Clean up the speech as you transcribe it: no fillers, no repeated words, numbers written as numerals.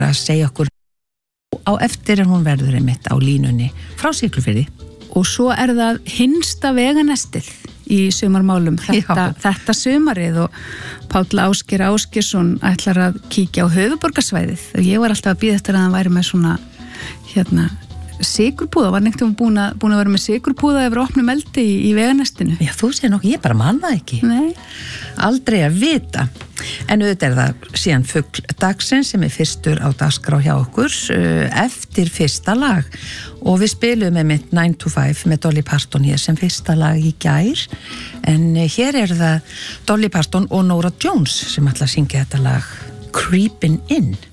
að segja okkur á eftir en hún verður einmitt á línunni frá Siglufirði. Og svo það hinsta veganestið í sumarmálum þetta sumarið og Páll Ásgeir Ásgeirsson ætlar að kíkja á höfuðborgarsvæðið og ég var alltaf að bíða eftir að hann væri með svona sykurpúða, var neitt búin að vera með sykurpúða yfir opnum eldi í veganestinu. Já, þú segir nokkuð, ég bara man það ekki. Nei. Aldrei að vita. En auðvitað það síðan fugl dagsins sem fyrstur á dagskrá hjá okkur eftir fyrsta lag og við spilum með 9 to 5 með Dolly Parton hér sem fyrsta lag í gær en hér það Dolly Parton og Norah Jones sem ætla að syngja þetta lag Creepin' In.